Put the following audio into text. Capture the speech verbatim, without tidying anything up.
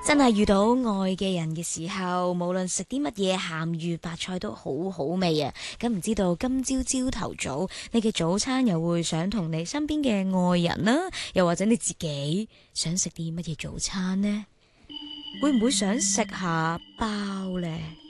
真係遇到愛嘅人嘅時候，無論食啲乜嘢鹹魚白菜都好好味啊！咁唔知道今朝朝頭早你嘅早餐又會想同你身邊嘅愛人啦，又或者你自己想食啲乜嘢早餐呢？會唔會想食下包呢？